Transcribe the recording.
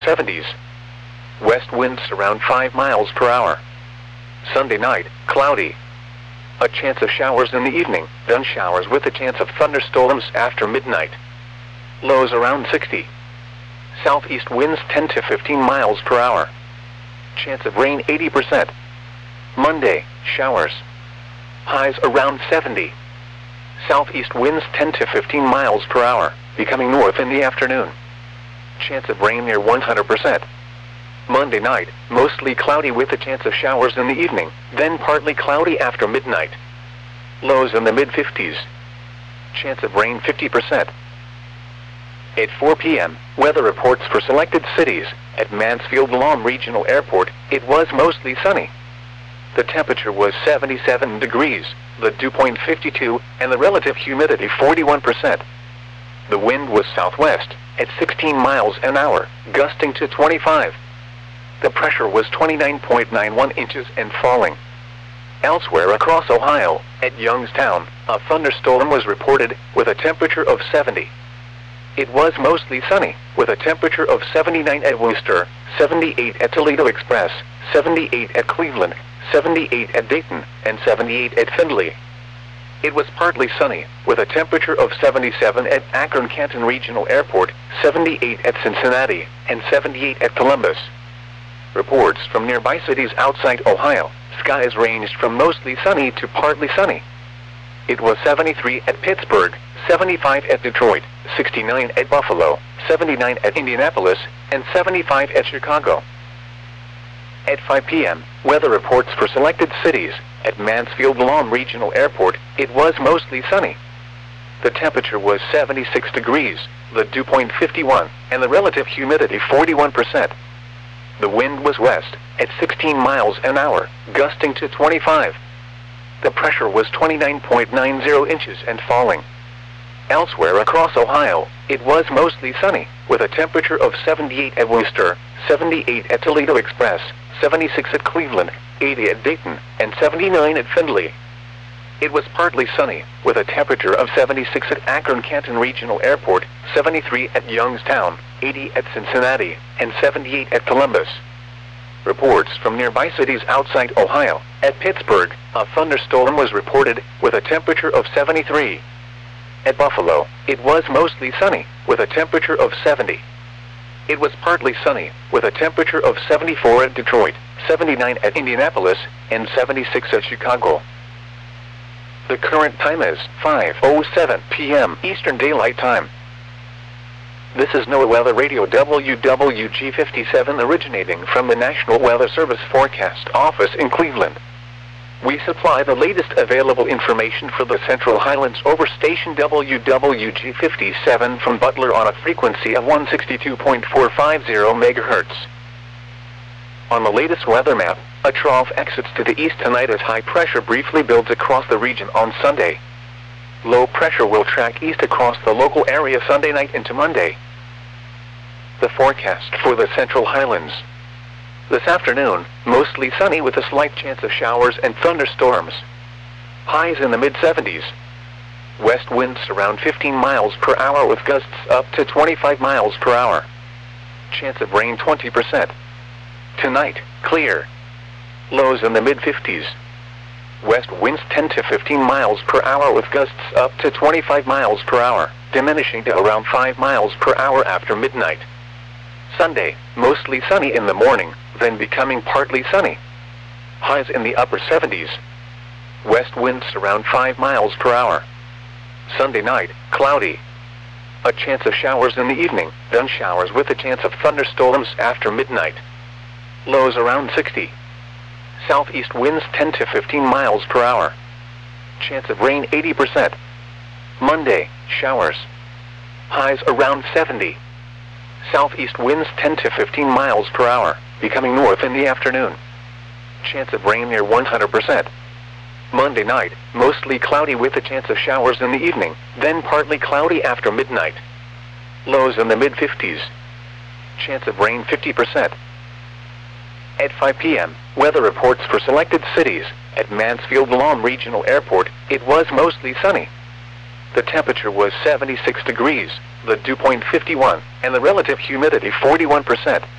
70s. West winds around 5 miles per hour. Sunday night, cloudy. A chance of showers in the evening, then showers with a chance of thunderstorms after midnight. Lows around 60. Southeast winds 10 to 15 miles per hour. Chance of rain 80%. Monday, showers. Highs around 70. Southeast winds 10 to 15 miles per hour, becoming north in the afternoon. Chance of rain near 100%. Monday night, mostly cloudy with a chance of showers in the evening, then partly cloudy after midnight. Lows in the mid-50s. Chance of rain 50%. At 4 p.m., weather reports for selected cities. At Mansfield-Lom Regional Airport, it was mostly sunny. The temperature was 77 degrees, the dew point 52, and the relative humidity 41%. The wind was southwest, at 16 miles an hour, gusting to 25. The pressure was 29.91 inches and falling. Elsewhere across Ohio, at Youngstown, a thunderstorm was reported, with a temperature of 70. It was mostly sunny, with a temperature of 79 at Wooster, 78 at Toledo Express, 78 at Cleveland, 78 at Dayton, and 78 at Findlay. It was partly sunny, with a temperature of 77 at Akron-Canton Regional Airport, 78 at Cincinnati, and 78 at Columbus. Reports from nearby cities outside Ohio, skies ranged from mostly sunny to partly sunny. It was 73 at Pittsburgh, 75 at Detroit, 69 at Buffalo, 79 at Indianapolis, and 75 at Chicago. At 5 p.m., weather reports for selected cities. At Mansfield-Lom Regional Airport, it was mostly sunny. The temperature was 76 degrees, the dew point 51, and the relative humidity 41%. The wind was west, at 16 miles an hour, gusting to 25. The pressure was 29.90 inches and falling. Elsewhere across Ohio, it was mostly sunny, with a temperature of 78 at Wooster, 78 at Toledo Express, 76 at Cleveland, 80 at Dayton, and 79 at Findlay. It was partly sunny, with a temperature of 76 at Akron-Canton Regional Airport, 73 at Youngstown, 80 at Cincinnati, and 78 at Columbus. Reports from nearby cities outside Ohio. At Pittsburgh, a thunderstorm was reported, with a temperature of 73. At Buffalo, it was mostly sunny, with a temperature of 70. It was partly sunny, with a temperature of 74 at Detroit, 79 at Indianapolis, and 76 at Chicago. The current time is 5:07 p.m. Eastern Daylight Time. This is NOAA Weather Radio WWG57 originating from the National Weather Service Forecast Office in Cleveland. We supply the latest available information for the Central Highlands over station WWG57 from Butler on a frequency of 162.450 MHz. On the latest weather map, a trough exits to the east tonight as high pressure briefly builds across the region on Sunday. Low pressure will track east across the local area Sunday night into Monday. The forecast for the Central Highlands. This afternoon, mostly sunny with a slight chance of showers and thunderstorms. Highs in the mid-70s. West winds around 15 miles per hour with gusts up to 25 miles per hour. Chance of rain 20%. Tonight, clear. Lows in the mid-50s. West winds 10 to 15 miles per hour with gusts up to 25 miles per hour, diminishing to around 5 miles per hour after midnight. Sunday, mostly sunny in the morning, then becoming partly sunny. Highs in the upper 70s. West winds around 5 miles per hour. Sunday night, cloudy. A chance of showers in the evening, then showers with a chance of thunderstorms after midnight. Lows around 60. Southeast winds 10 to 15 miles per hour. Chance of rain 80%. Monday, showers. Highs around 70. Southeast winds 10 to 15 miles per hour, becoming north in the afternoon. Chance of rain near 100%. Monday night, mostly cloudy with a chance of showers in the evening, then partly cloudy after midnight. Lows in the mid-50s. Chance of rain 50%. At 5 p.m., weather reports for selected cities. At Mansfield-Lom Regional Airport, it was mostly sunny. The temperature was 76 degrees, the dew point 51, and the relative humidity 41%.